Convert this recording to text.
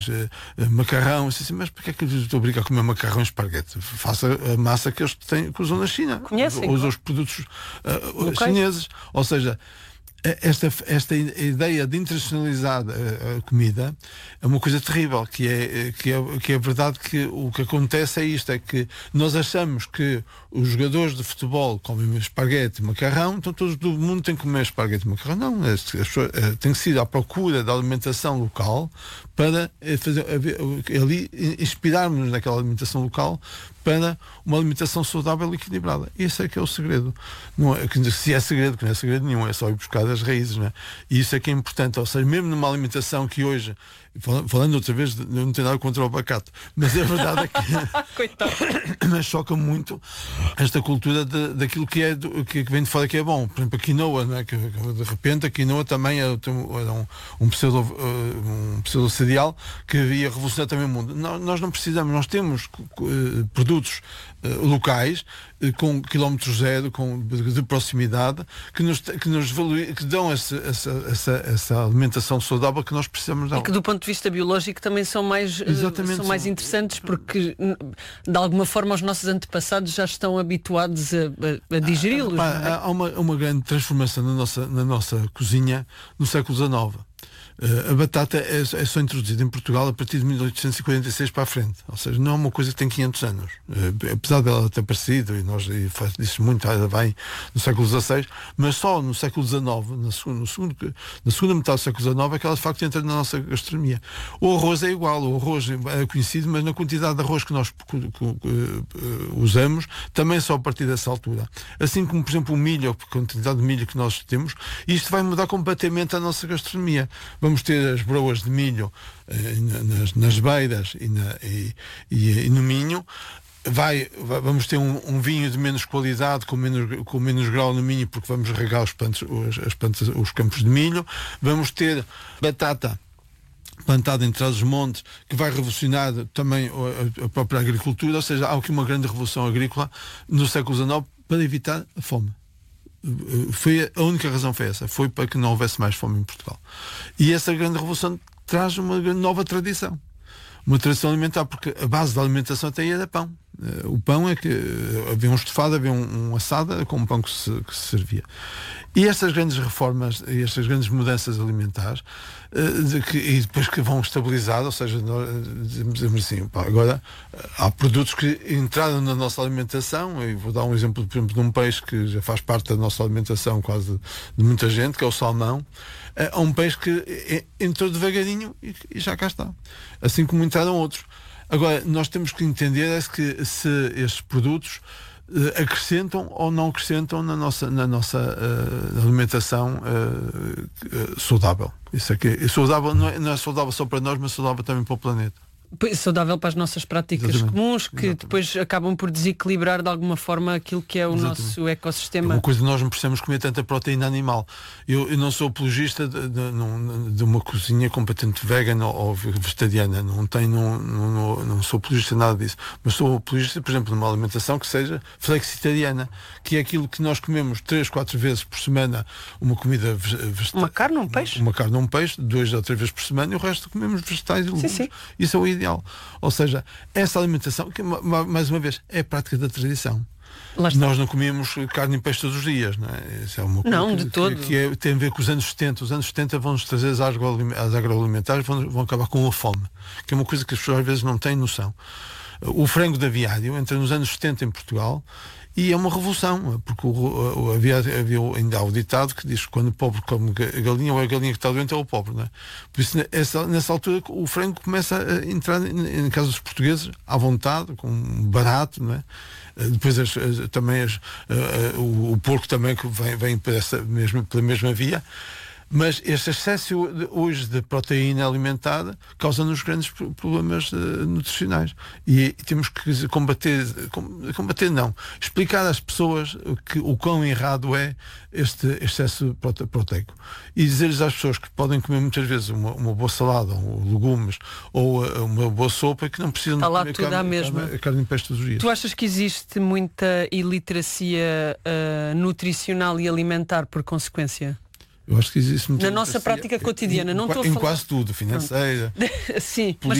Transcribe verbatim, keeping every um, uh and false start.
uh, macarrão, assim, mas porquê é que eu estou a obrigar a comer macarrão e esparguete? Faça a massa que eles têm, que usam na China. Conhecem, usam claro. os produtos uh, chineses. Ou seja, Esta, esta ideia de internacionalizar a, a comida é uma coisa terrível, que é, que, é, que é verdade que o que acontece é isto, é que nós achamos que os jogadores de futebol comem esparguete e macarrão, então todo o mundo tem que comer esparguete e macarrão. Não, as, as pessoas, tem que ser à procura da alimentação local para fazer, ali inspirarmos naquela alimentação local para uma alimentação saudável e equilibrada. Esse é que é o segredo. Não é, se é segredo, que não é segredo nenhum, é só ir buscar as raízes, não é? E isso é que é importante. Ou seja, mesmo numa alimentação que hoje, falando outra vez, não tenho nada contra o abacate, mas a verdade é que mas choca muito esta cultura de, daquilo que, é, do, que vem de fora que é bom. Por exemplo, a quinoa, não é? Que, de repente a quinoa também era um, um, pseudo, um pseudo cereal que ia revolucionar também o mundo. Nós, nós não precisamos, nós temos uh, produtos uh, locais uh, com quilómetro zero, com, de, de proximidade, que nos, que nos valui, que dão essa, essa, essa, essa alimentação saudável que nós precisamos dar. E que do ponto de vista biológico também são mais, uh, são mais interessantes, porque de alguma forma os nossos antepassados já estão habituados a, a, a digeri-los. Ah, não é? Há uma, uma grande transformação na nossa, na nossa cozinha no século dezenove. Uh, a batata é, é só introduzida em Portugal a partir de mil oitocentos e quarenta e seis para a frente, ou seja, não é uma coisa que tem quinhentos anos, uh, apesar dela ter aparecido, e nós e faz isso muito, ainda bem, no século dezasseis, mas só no século dezanove, na segunda, no segundo, na segunda metade do século dezanove, é que ela de facto entra na nossa gastronomia. O arroz é igual, o arroz é conhecido, mas na quantidade de arroz que nós uh, usamos, também só a partir dessa altura. Assim como, por exemplo, o milho, a quantidade de milho que nós temos, isto vai mudar completamente a nossa gastronomia. Vamos ter as broas de milho eh, nas, nas beiras e, na, e, e, e no Minho. Vai, vai, vamos ter um, um vinho de menos qualidade, com menos, com menos grau no Minho, porque vamos regar os, plantos, os, as plantas, os campos de milho. Vamos ter batata plantada em Trás-os-Montes, que vai revolucionar também a, a própria agricultura, ou seja, há aqui uma grande revolução agrícola no século dezanove para evitar a fome. Foi a única razão foi essa, foi para que não houvesse mais fome em Portugal. E essa grande revolução traz uma nova tradição, uma tradição alimentar, porque a base da alimentação até aí era pão. O pão é que havia um estofado, havia um, um assada com um pão que se, que se servia. E estas grandes reformas e estas grandes mudanças alimentares uh, de que, e depois que vão estabilizar, ou seja, nós, dizemos assim, pá, agora há produtos que entraram na nossa alimentação, e vou dar um exemplo, por exemplo, de um peixe que já faz parte da nossa alimentação quase de, de muita gente, que é o salmão. É um peixe que entrou devagarinho e, e já cá está. Assim como entraram outros. Agora, nós temos que entender é que se estes produtos Uh, acrescentam ou não acrescentam na nossa, na nossa uh, alimentação uh, uh, saudável. Isso é que é saudável, não é, não é saudável só para nós, mas saudável também para o planeta. Saudável para as nossas práticas Exatamente. comuns, que Exatamente. depois acabam por desequilibrar de alguma forma aquilo que é o Exatamente. nosso ecossistema. É uma coisa que nós não precisamos comer tanta proteína animal. Eu, eu não sou apologista de, de, de uma cozinha completamente vegana ou vegetariana, não, tenho, não, não, não sou apologista de nada disso, mas sou apologista, por exemplo, de uma alimentação que seja flexitariana, que é aquilo que nós comemos três, quatro vezes por semana, uma comida vegetariana. Uma carne, um peixe? Uma carne, um peixe, duas ou três vezes por semana, e o resto comemos vegetais e legumes. Sim, sim. Isso é o ideal. Ou seja, essa alimentação, que mais uma vez é a prática da tradição. Nós não comíamos carne e peixe todos os dias, não é? Isso é uma coisa não, que, de todo. que, que é, tem a ver com os anos setenta. Os anos setenta vão-nos trazer as, as agroalimentares, vão, vão acabar com a fome, que é uma coisa que as pessoas às vezes não têm noção. O frango de aviário entra nos anos setenta em Portugal e é uma revolução, porque o, o, havia, havia ainda há o ditado que diz que quando o pobre come galinha, ou a galinha que está doente é o pobre, não é? Por isso, nessa, nessa altura, o frango começa a entrar, em casa dos portugueses, à vontade, com barato, não é? Depois as, as, também as, uh, uh, o, o porco também que vem, vem por essa mesma, pela mesma via. Mas este excesso de, hoje de proteína alimentar causa-nos grandes problemas uh, nutricionais. E, e temos que combater, combater não, explicar às pessoas que, o quão errado é este excesso prote, proteico. E dizer-lhes às pessoas que podem comer muitas vezes uma, uma boa salada, ou legumes, ou uh, uma boa sopa, que não precisam Está lá de tudo comer à carne, mesma. carne, carne em peixe todos os dias. Tu achas que existe muita iliteracia uh, nutricional e alimentar por consequência? Eu acho que existe muito na nossa prática cotidiana. Em, não estou em a falar... quase tudo, financeira. Sim,